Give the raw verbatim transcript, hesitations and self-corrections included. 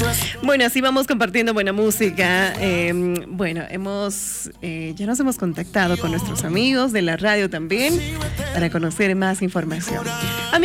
Bueno, así vamos compartiendo buena música. Eh, bueno, hemos eh, ya nos hemos contactado con nuestros amigos de la radio también para conocer más información.